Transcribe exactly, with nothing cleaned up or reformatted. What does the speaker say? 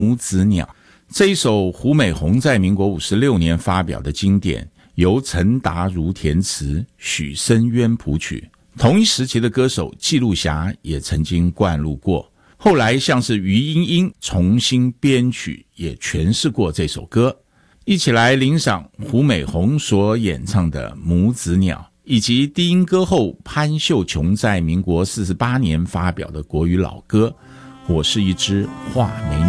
母子鸟。这一首胡美红在民国五十六年发表的经典，由陈达如填词，许申渊谱曲。同一时期的歌手纪录霞也曾经灌录过，后来像是于莺莺重新编曲，也诠释过这首歌。一起来欣赏胡美红所演唱的《母子鸟》，以及低音歌后潘秀琼在民国四十八年发表的国语老歌《我是一只画眉鸟》。